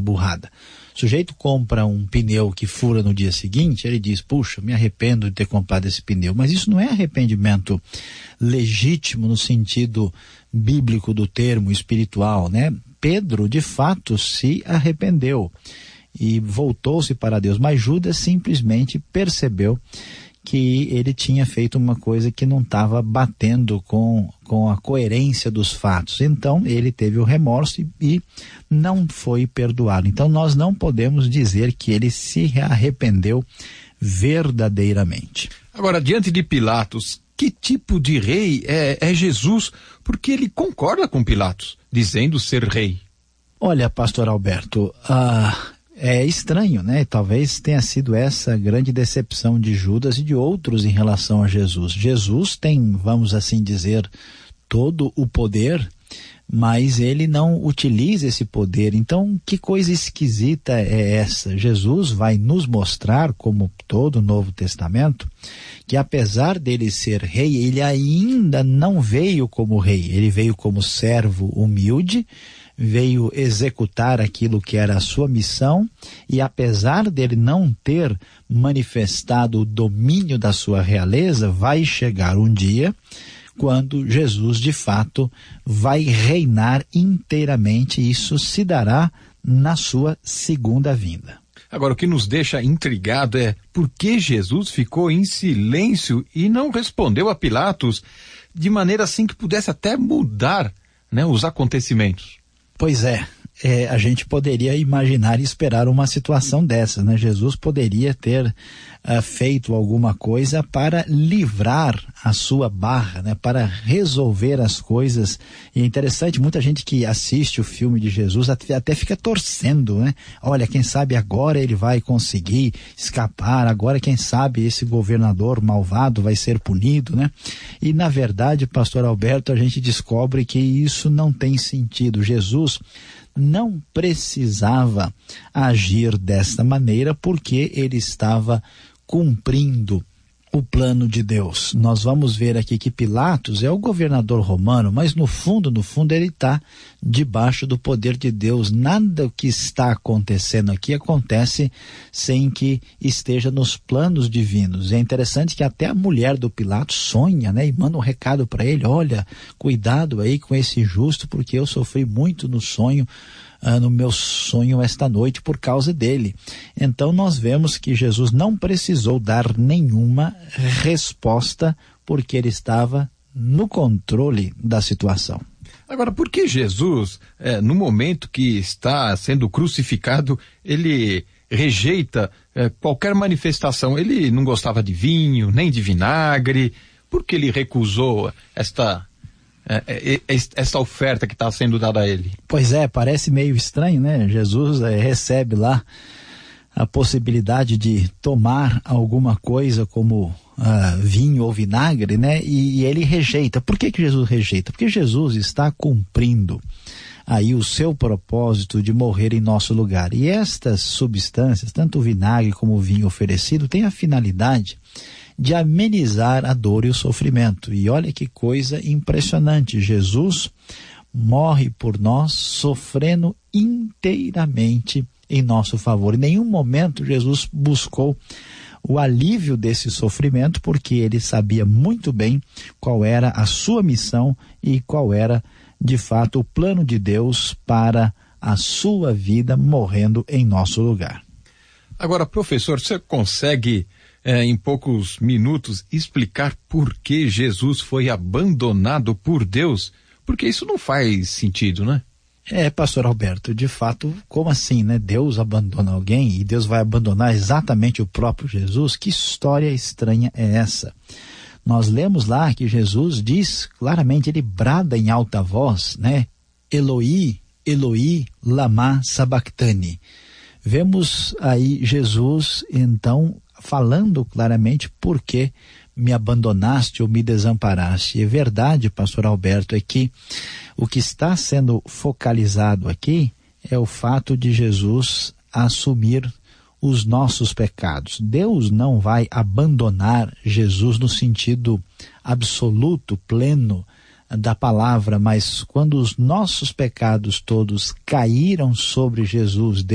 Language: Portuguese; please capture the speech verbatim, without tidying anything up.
burrada. O sujeito compra um pneu que fura no dia seguinte, ele diz, puxa, me arrependo de ter comprado esse pneu. Mas isso não é arrependimento legítimo no sentido bíblico do termo, espiritual, né? Pedro, de fato, se arrependeu e voltou-se para Deus, mas Judas simplesmente percebeu que ele tinha feito uma coisa que não estava batendo com, com a coerência dos fatos. Então, ele teve o remorso e, e não foi perdoado. Então, nós não podemos dizer que ele se arrependeu verdadeiramente. Agora, diante de Pilatos, que tipo de rei é, é Jesus? Porque ele concorda com Pilatos, dizendo ser rei. Olha, pastor Alberto, ah... é estranho, né? Talvez tenha sido essa grande decepção de Judas e de outros em relação a Jesus. Jesus tem, vamos assim dizer, todo o poder, mas ele não utiliza esse poder. Então, que coisa esquisita é essa? Jesus vai nos mostrar, como todo o Novo Testamento, que apesar dele ser rei, ele ainda não veio como rei. Ele veio como servo humilde, veio executar aquilo que era a sua missão, e apesar dele não ter manifestado o domínio da sua realeza, vai chegar um dia quando Jesus de fato vai reinar inteiramente, e isso se dará na sua segunda vinda. Agora, o que nos deixa intrigado é por que Jesus ficou em silêncio e não respondeu a Pilatos de maneira assim que pudesse até mudar, né, os acontecimentos. Pois é, é, a gente poderia imaginar e esperar uma situação dessas, né? Jesus poderia ter uh, feito alguma coisa para livrar a sua barra, né? Para resolver as coisas. E é interessante, muita gente que assiste o filme de Jesus até, até fica torcendo, né? Olha, quem sabe agora ele vai conseguir escapar, agora quem sabe esse governador malvado vai ser punido, né? E na verdade, pastor Alberto, a gente descobre que isso não tem sentido. Jesus não precisava agir desta maneira porque ele estava cumprindo o plano de Deus. Nós vamos ver aqui que Pilatos é o governador romano, mas no fundo, no fundo ele está debaixo do poder de Deus. Nada que está acontecendo aqui acontece sem que esteja nos planos divinos. É interessante que até a mulher do Pilatos sonha, né, e manda um recado para ele, olha, cuidado aí com esse justo, porque eu sofri muito no sonho, Uh, no meu sonho esta noite por causa dele. Então nós vemos que Jesus não precisou dar nenhuma resposta porque ele estava no controle da situação. Agora, por que Jesus, é, no momento que está sendo crucificado, ele rejeita é, qualquer manifestação? Ele não gostava de vinho, nem de vinagre. Por que ele recusou esta É, é, é, essa oferta que está sendo dada a ele? Pois é, parece meio estranho, né? Jesus é, recebe lá a possibilidade de tomar alguma coisa como uh, vinho ou vinagre, né? E, e ele rejeita. Por que que Jesus rejeita? Porque Jesus está cumprindo aí o seu propósito de morrer em nosso lugar. E estas substâncias, tanto o vinagre como o vinho oferecido, têm a finalidade de amenizar a dor e o sofrimento. E olha que coisa impressionante, Jesus morre por nós sofrendo inteiramente em nosso favor. Em nenhum momento Jesus buscou o alívio desse sofrimento, porque ele sabia muito bem qual era a sua missão e qual era, de fato, o plano de Deus para a sua vida, morrendo em nosso lugar. Agora, professor, você consegue É, em poucos minutos, explicar por que Jesus foi abandonado por Deus? Porque isso não faz sentido, né? É, pastor Alberto, de fato, como assim, né? Deus abandona alguém e Deus vai abandonar exatamente o próprio Jesus? Que história estranha é essa? Nós lemos lá que Jesus diz claramente, ele brada em alta voz, né? Eloi, Eloi, lama sabachthani. Vemos aí Jesus, então, falando claramente por que me abandonaste ou me desamparaste. É verdade, pastor Alberto, é que o que está sendo focalizado aqui é o fato de Jesus assumir os nossos pecados. Deus não vai abandonar Jesus no sentido absoluto, pleno da palavra, mas quando os nossos pecados todos caíram sobre Jesus,